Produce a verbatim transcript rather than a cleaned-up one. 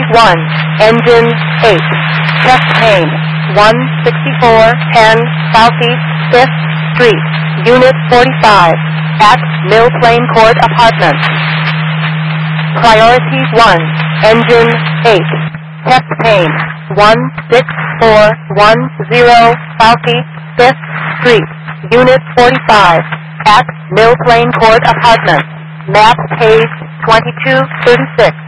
one, engine eight, chest pain, one sixty-four ten Southeast fifth Street, Unit forty-five, at Mill Plain Court Apartments. Priority one, engine eight, chest pain, one six four one zero Southeast fifth Street, Unit forty-five, at Mill Plain Court Apartments. Map page twenty-two thirty-six.